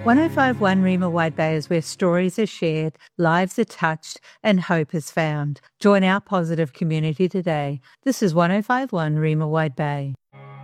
1051 Rima Wide Bay is where stories are shared, lives are touched, and hope is found. Join our positive community today. This is 1051 Rima Wide Bay.